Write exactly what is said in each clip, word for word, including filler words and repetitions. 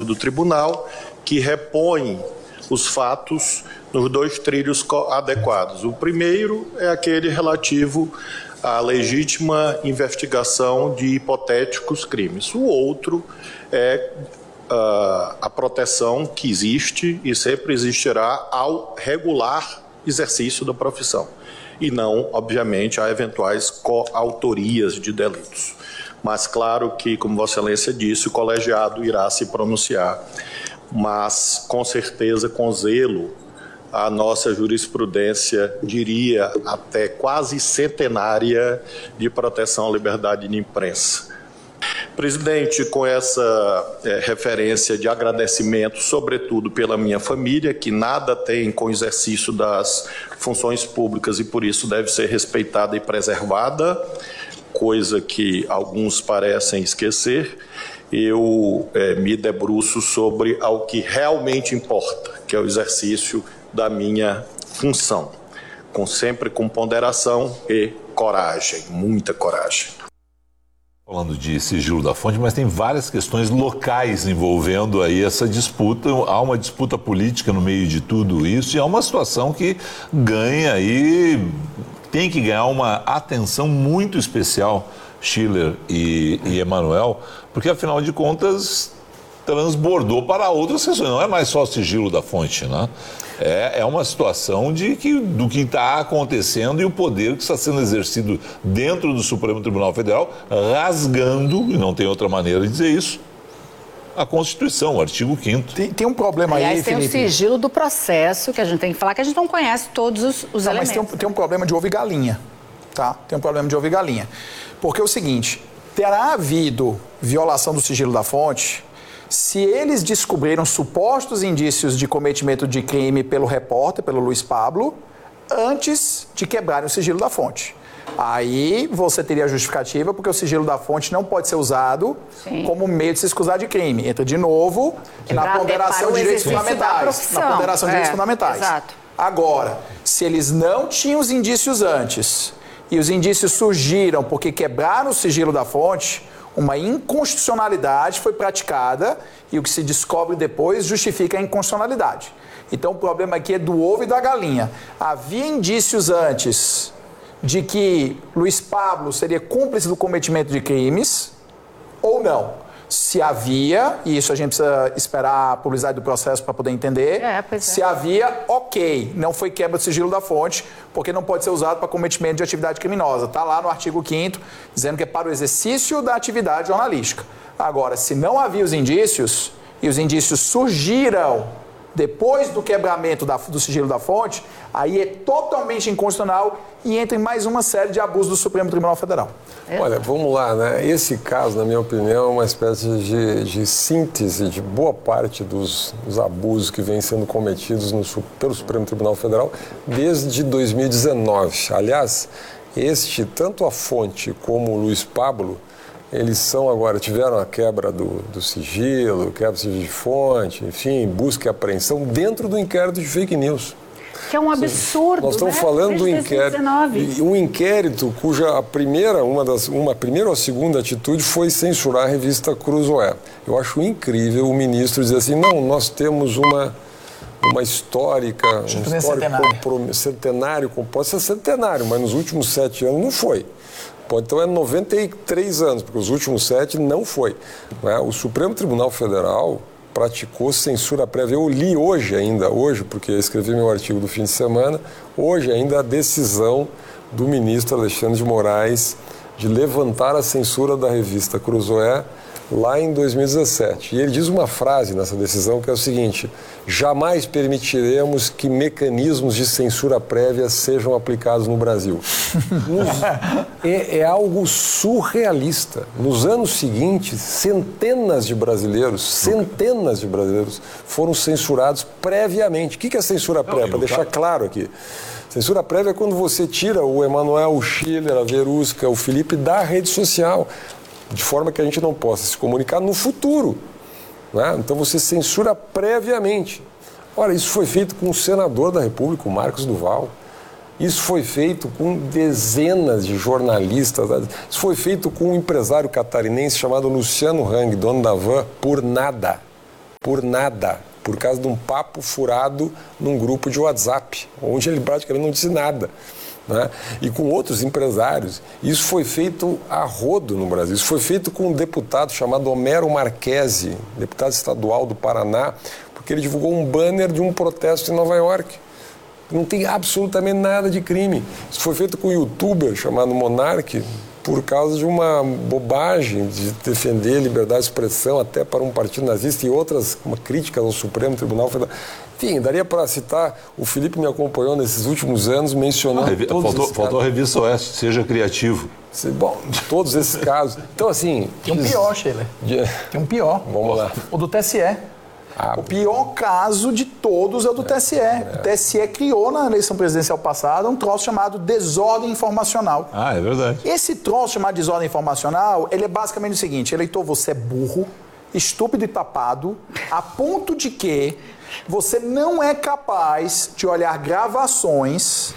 do tribunal, que repõe os fatos nos dois trilhos adequados. O primeiro é aquele relativo à legítima investigação de hipotéticos crimes. O outro é uh, a proteção que existe e sempre existirá ao regular exercício da profissão, e não, obviamente, a eventuais coautorias de delitos. Mas claro que, como Vossa Excelência disse, o colegiado irá se pronunciar, mas com certeza, com zelo, a nossa jurisprudência, diria até quase centenária, de proteção à liberdade de imprensa. Presidente, com essa é, referência de agradecimento, sobretudo pela minha família, que nada tem com o exercício das funções públicas e por isso deve ser respeitada e preservada, coisa que alguns parecem esquecer, eu é, me debruço sobre ao que realmente importa, que é o exercício da minha função, com sempre com ponderação e coragem, muita coragem. Falando de sigilo da fonte, mas tem várias questões locais envolvendo aí essa disputa. Há uma disputa política no meio de tudo isso e há uma situação que ganha aí, tem que ganhar uma atenção muito especial, Schiller e, e Emanuel, porque afinal de contas transbordou para outras questões, não é mais só o sigilo da fonte, né? É, é uma situação de que, do que está acontecendo e o poder que está sendo exercido dentro do Supremo Tribunal Federal, rasgando, e não tem outra maneira de dizer isso, a Constituição, o artigo quinto. Tem, tem um problema Aliás, aí, tem Felipe. o sigilo do processo, que a gente tem que falar, que a gente não conhece todos os, os não, elementos. Mas tem um, tem um problema de ovo e galinha, tá? Tem um problema de ovo e galinha. Porque é o seguinte, terá havido violação do sigilo da fonte se eles descobriram supostos indícios de cometimento de crime pelo repórter, pelo Luiz Pablo, antes de quebrarem o sigilo da fonte. Aí você teria a justificativa, porque o sigilo da fonte não pode ser usado Sim. como meio de se excusar de crime. Entra de novo na ponderação de direitos fundamentais. Na ponderação de direitos é, fundamentais. Exato. Agora, se eles não tinham os indícios antes, e os indícios surgiram porque quebraram o sigilo da fonte, uma inconstitucionalidade foi praticada e o que se descobre depois justifica a inconstitucionalidade. Então o problema aqui é do ovo e da galinha. Havia indícios antes de que Luiz Pablo seria cúmplice do cometimento de crimes ou não? Se havia, e isso a gente precisa esperar a publicidade do processo para poder entender, é, pois é. se havia, ok, não foi quebra do sigilo da fonte, porque não pode ser usado para cometimento de atividade criminosa. Está lá no artigo quinto, dizendo que é para o exercício da atividade jornalística. Agora, se não havia os indícios, e os indícios surgiram depois do quebramento da, do sigilo da fonte, aí é totalmente inconstitucional e entra em mais uma série de abusos do Supremo Tribunal Federal. É. Olha, vamos lá, né? Esse caso, na minha opinião, é uma espécie de, de síntese de boa parte dos, dos abusos que vêm sendo cometidos no, pelo Supremo Tribunal Federal desde dois mil e dezenove. Aliás, este, tanto a fonte como o Luiz Pablo, eles são agora, tiveram a quebra do, do sigilo, quebra do sigilo de fonte, enfim, busca e apreensão dentro do inquérito de fake news. Que é um absurdo, Nós estamos né? falando do Desde inquérito, um inquérito cuja a primeira, uma das, uma primeira ou segunda atitude foi censurar a revista Cruzoé. Eu acho incrível o ministro dizer assim, não, nós temos uma, uma histórica, um histórico centenário, pode ser centenário, mas nos últimos sete anos não foi. Pô, então é noventa e três anos, porque os últimos sete não foi. Né? O Supremo Tribunal Federal praticou censura prévia. Eu li hoje ainda, hoje, porque eu escrevi meu artigo do fim de semana, hoje ainda a decisão do ministro Alexandre de Moraes de levantar a censura da revista Cruzoé lá em dois mil e dezessete. E ele diz uma frase nessa decisão que é o seguinte: jamais permitiremos que mecanismos de censura prévia sejam aplicados no Brasil. é, é algo surrealista. Nos anos seguintes, centenas de brasileiros, centenas de brasileiros foram censurados previamente. O que é censura prévia? Para deixar claro aqui. Censura prévia é quando você tira o Emanuel, o Schiller, a Verusca, o Felipe da rede social, de forma que a gente não possa se comunicar no futuro. Né? Então você censura previamente. Ora, isso foi feito com o senador da República, o Marcos Duval. Isso foi feito com dezenas de jornalistas. Isso foi feito com um empresário catarinense chamado Luciano Hang, dono da Van, por nada. por nada, por causa de um papo furado num grupo de WhatsApp, onde ele praticamente não disse nada. Né? E com outros empresários. Isso foi feito a rodo no Brasil. Isso foi feito com um deputado chamado Homero Marchese, deputado estadual do Paraná, porque ele divulgou um banner de um protesto em Nova York. Não tem absolutamente nada de crime. Isso foi feito com um youtuber chamado Monark, por causa de uma bobagem de defender a liberdade de expressão até para um partido nazista e outras uma críticas ao Supremo Tribunal Federal. Enfim, daria para citar, o Felipe me acompanhou nesses últimos anos mencionando Revi... todos faltou, esses faltou a casos. Revista Oeste, seja criativo. Bom, todos esses casos. Então, assim... Tem um pior, Sheila. Tem um pior. Vamos lá. O do T S E. Ah, o pior caso de todos é o do T S E. É. O T S E criou na eleição presidencial passada um troço chamado desordem informacional. Ah, é verdade. Esse troço chamado desordem informacional, ele é basicamente o seguinte: eleitor, você é burro, estúpido e tapado, a ponto de que você não é capaz de olhar gravações,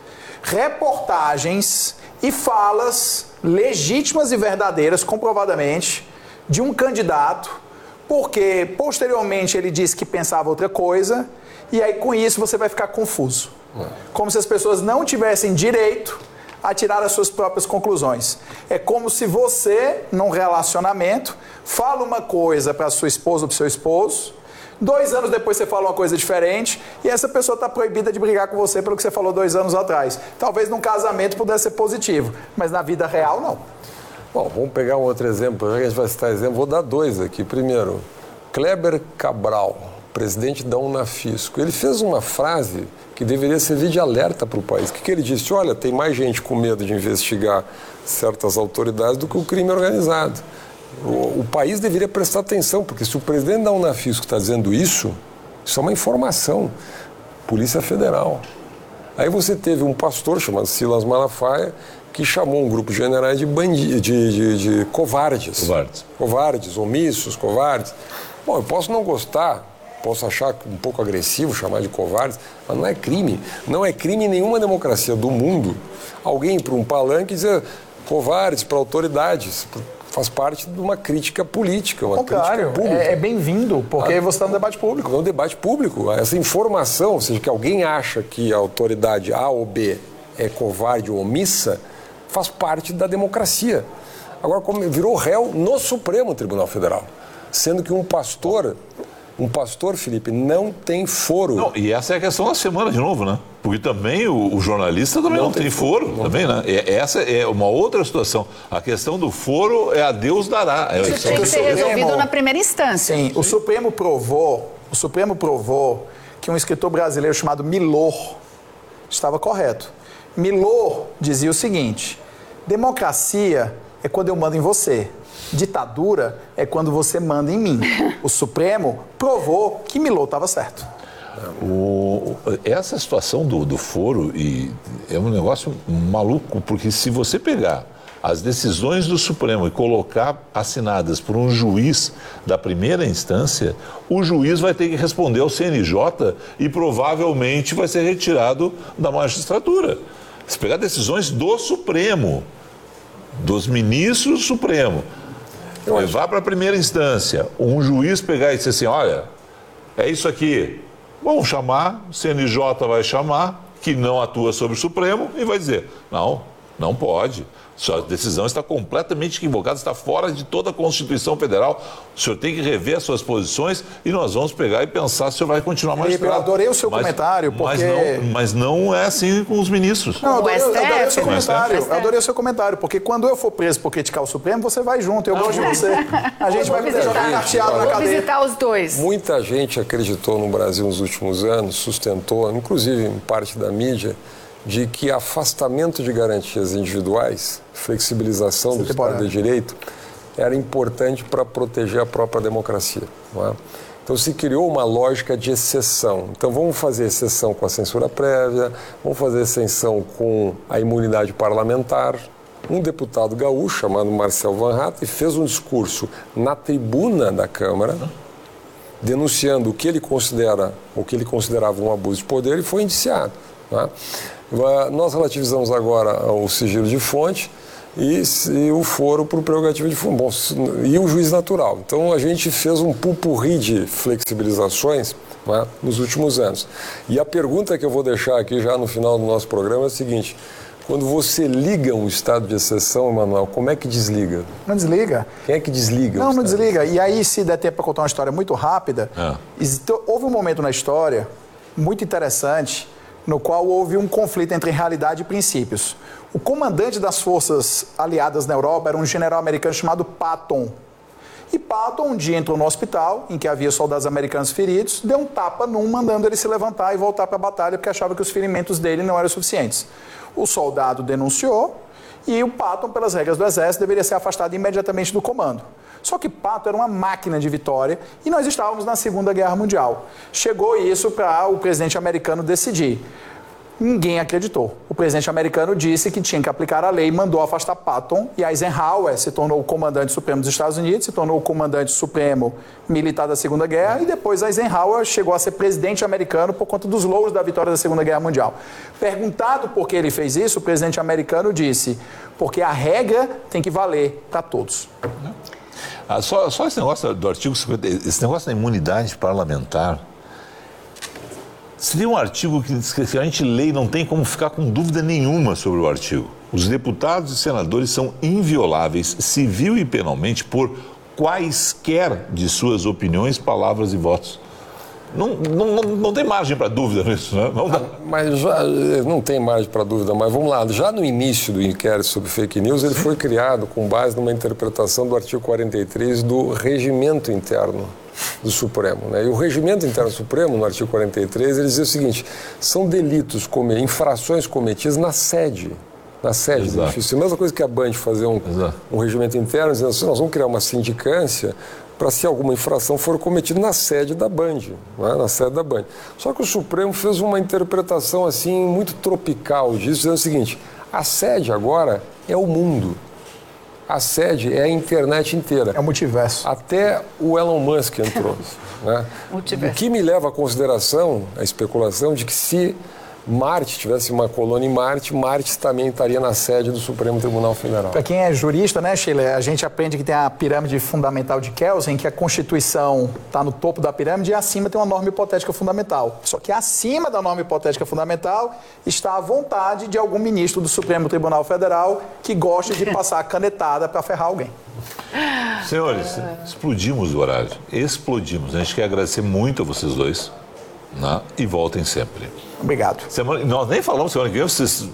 reportagens e falas legítimas e verdadeiras, comprovadamente, de um candidato, porque posteriormente ele disse que pensava outra coisa, e aí com isso você vai ficar confuso. Como se as pessoas não tivessem direito a tirar as suas próprias conclusões. É como se você, num relacionamento, fala uma coisa para sua esposa ou para o seu esposo, dois anos depois você fala uma coisa diferente, e essa pessoa está proibida de brigar com você pelo que você falou dois anos atrás. Talvez num casamento pudesse ser positivo, mas na vida real não. Bom, vamos pegar um outro exemplo, já que a gente vai citar exemplo, vou dar dois aqui. Primeiro, Kleber Cabral, presidente da Unafisco, ele fez uma frase que deveria servir de alerta para o país. O que, que ele disse? Olha, tem mais gente com medo de investigar certas autoridades do que o crime organizado. O, o país deveria prestar atenção, porque se o presidente da Unafisco está dizendo isso, isso é uma informação. Polícia Federal. Aí você teve um pastor chamado Silas Malafaia, que chamou um grupo de generais de, bandi de, de, de covardes. Covardes. Covardes, omissos, covardes. Bom, eu posso não gostar, posso achar um pouco agressivo chamar de covardes, mas não é crime. Não é crime em nenhuma democracia do mundo alguém ir para um palanque e dizer covardes para autoridades. Faz parte de uma crítica política, uma Contrário, crítica pública. É, é bem-vindo, porque Ah, você está no debate público. No debate público. Essa informação, ou seja, que alguém acha que a autoridade A ou B é covarde ou omissa, faz parte da democracia. Agora, como virou réu no Supremo Tribunal Federal, sendo que um pastor, um pastor, Felipe, não tem foro. Não, e essa é a questão da semana de novo, né? Porque também o, o jornalista também não, não tem, tem foro, foro também, né? E, essa é uma outra situação. A questão do foro é a Deus dará. É Isso tem que ser resolvido na primeira instância. Sim, o Supremo provou, o Supremo provou que um escritor brasileiro chamado Milor estava correto. Milor dizia o seguinte: democracia é quando eu mando em você. Ditadura é quando você manda em mim. O Supremo provou que Milor estava certo. O, essa situação do, do foro e é um negócio maluco, porque se você pegar as decisões do Supremo e colocar assinadas por um juiz da primeira instância, o juiz vai ter que responder ao C N J e provavelmente vai ser retirado da magistratura. Se pegar decisões do Supremo, dos ministros do Supremo, levar para a primeira instância, um juiz pegar e dizer assim, olha, é isso aqui, vamos chamar, o C N J vai chamar, que não atua sobre o Supremo, e vai dizer, não, não pode. Sua decisão está completamente equivocada, está fora de toda a Constituição Federal. O senhor tem que rever as suas posições e nós vamos pegar e pensar se o senhor vai continuar mais. Eu adorei o seu mas, comentário, porque... Mas não, mas não é assim com os ministros. Não, eu adorei, eu adorei o seu comentário. Eu adorei o seu comentário, porque quando eu for preso por criticar o Supremo, você vai junto, eu gosto de você. A gente vai jogar carteado na cadeia. Visitar os dois. Muita gente acreditou no Brasil nos últimos anos, sustentou, inclusive em parte da mídia, de que afastamento de garantias individuais, flexibilização do Estado de Direito, era importante para proteger a própria democracia. Não é? Então se criou uma lógica de exceção. Então vamos fazer exceção com a censura prévia, vamos fazer exceção com a imunidade parlamentar. Um deputado gaúcho, chamado Marcel Van Hatten, fez um discurso na tribuna da Câmara, denunciando o que ele considera, o que ele considerava um abuso de poder, e foi indiciado. Não é? Nós relativizamos agora o sigilo de fonte e, e o foro por prerrogativa de fundo. Bom, e o juiz natural. Então, a gente fez um pupurri de flexibilizações, né, nos últimos anos. E a pergunta que eu vou deixar aqui já no final do nosso programa é a seguinte: quando você liga um estado de exceção, Emanuel, como é que desliga? Não desliga. Quem é que desliga? Não, não desliga. E aí, se der tempo para contar uma história muito rápida, é. houve um momento na história muito interessante no qual houve um conflito entre realidade e princípios. O comandante das forças aliadas na Europa era um general americano chamado Patton. E Patton um dia entrou no hospital, em que havia soldados americanos feridos, deu um tapa num, mandando ele se levantar e voltar para a batalha, porque achava que os ferimentos dele não eram suficientes. O soldado denunciou e o Patton, pelas regras do Exército, deveria ser afastado imediatamente do comando. Só que Patton era uma máquina de vitória e nós estávamos na Segunda Guerra Mundial. Chegou isso para o presidente americano decidir. Ninguém acreditou. O presidente americano disse que tinha que aplicar a lei, mandou afastar Patton, e Eisenhower se tornou o comandante supremo dos Estados Unidos, se tornou o comandante supremo militar da Segunda Guerra, e depois Eisenhower chegou a ser presidente americano por conta dos louros da vitória da Segunda Guerra Mundial. Perguntado por que ele fez isso, o presidente americano disse: porque a regra tem que valer para todos. Ah, só, só esse negócio do artigo cinquenta, esse negócio da imunidade parlamentar. Se tem um artigo que diz que a gente lê e não tem como ficar com dúvida nenhuma sobre o artigo. Os deputados e senadores são invioláveis, civil e penalmente, por quaisquer de suas opiniões, palavras e votos. Não, não, não, não tem margem para dúvida nisso, né? Não dá. Mas já não tem margem para dúvida, mas vamos lá. Já no início do inquérito sobre fake news, ele foi criado com base numa interpretação do artigo quarenta e três do regimento interno do Supremo, né? E o regimento interno do Supremo, no artigo quarenta e três, ele dizia o seguinte: são delitos, come, infrações cometidas na sede. Na sede do edifício. A mesma coisa que a Band fazer um, um regimento interno, dizendo assim: nós vamos criar uma sindicância para se alguma infração for cometida na sede da Band, né? Na sede da Band. Só que o Supremo fez uma interpretação assim muito tropical disso, dizendo o seguinte: a sede agora é o mundo. A sede é a internet inteira. É o multiverso. Até o Elon Musk entrou. Né? O que me leva à consideração, a especulação de que se Marte tivesse uma colônia em Marte, Marte também estaria na sede do Supremo Tribunal Federal. Para quem é jurista, né, Sheila, a gente aprende que tem a pirâmide fundamental de Kelsen, que a Constituição está no topo da pirâmide e acima tem uma norma hipotética fundamental. Só que acima da norma hipotética fundamental está a vontade de algum ministro do Supremo Tribunal Federal que goste de passar a canetada para ferrar alguém. Senhores, explodimos o horário. Explodimos. A gente quer agradecer muito a vocês dois, né? E voltem sempre. Obrigado. Semana, nós nem falamos semana que vem, vocês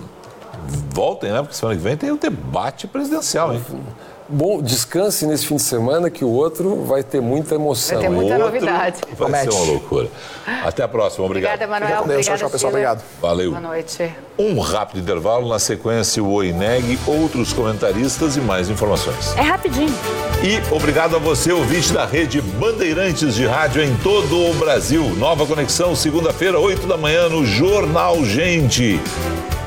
voltem, né? Porque semana que vem tem um debate presidencial, hein? Bom, descanse nesse fim de semana que o outro vai ter muita emoção. Vai ter muita outro novidade. Vai Promete. ser uma loucura. Até a próxima, obrigado. Obrigada, Emanuel. Deus, Obrigada, tchau, pessoal. Sheila. Obrigado. Valeu. Boa noite. Um rápido intervalo, na sequência o Oi Neg, outros comentaristas e mais informações. É rapidinho. E obrigado a você, ouvinte da rede Bandeirantes de Rádio em todo o Brasil. Nova conexão, segunda-feira, oito da manhã, no Jornal Gente.